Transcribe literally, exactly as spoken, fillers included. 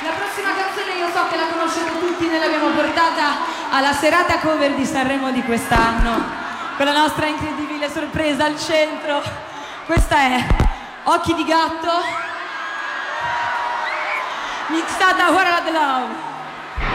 La prossima canzone io so che la conoscete tutti, noi l'abbiamo portata alla serata cover di Sanremo di quest'anno, con la nostra incredibile sorpresa al centro. Questa è Occhi di gatto, mixata What a Love.